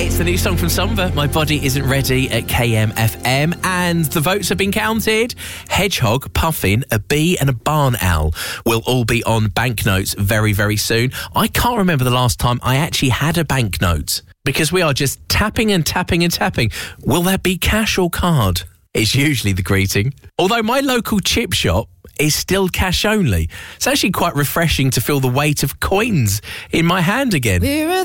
It's the new song from Somber, My Body Isn't Ready, at KMFM, and the votes have been counted. Hedgehog, Puffin, a bee and a barn owl will all be on banknotes very, very soon. I can't remember the last time I actually had a banknote, because we are just tapping and tapping and tapping. Will that be cash or card? It's usually the greeting. Although my local chip shop is still cash only. It's actually quite refreshing to feel the weight of coins in my hand again.